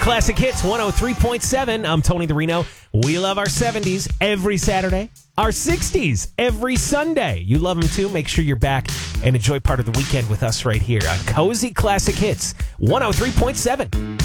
Classic Hits 103.7. I'm Tony the Reno. We love our 70s every Saturday, our 60s every Sunday. You love them too? Make sure you're back and enjoy part of the weekend with us right here on Cozy Classic Hits 103.7.